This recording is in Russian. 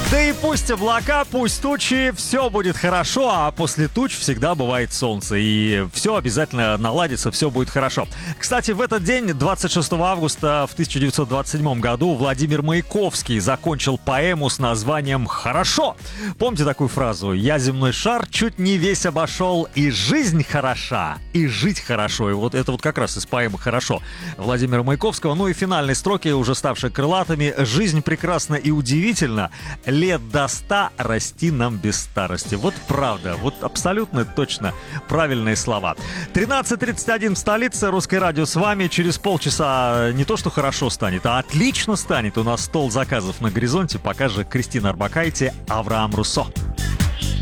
Да и пусть облака, пусть тучи, все будет хорошо, а после туч всегда бывает солнце, и все обязательно наладится, все будет хорошо. Кстати, в этот день, 26 августа в 1927 году, Владимир Маяковский закончил поэму с названием «Хорошо». Помните такую фразу? «Я земной шар чуть не весь обошел, и жизнь хороша, и жить хорошо». И вот это вот как раз из поэмы «Хорошо» Владимира Маяковского. Ну и финальные строки, уже ставшие крылатыми: «Жизнь прекрасна и удивительна, лет до 100 расти нам без старости». Вот правда, вот абсолютно точно правильные слова. 13:31 в столице. Русское радио с вами. Через полчаса не то что хорошо станет, а отлично станет. У нас стол заказов на горизонте. Пока же Кристина Орбакайте, Авраам Руссо.